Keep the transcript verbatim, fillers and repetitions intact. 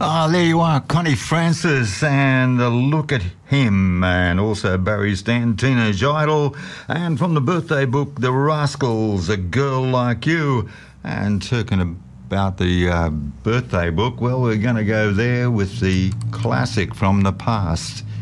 Ah, there you are, Connie Francis, and uh, look at him, and also Barry Stan, Teenage Idol, and from the birthday book, The Rascals, A Girl Like You. And talking about the uh, birthday book, well, we're going to go there with the classic from the past.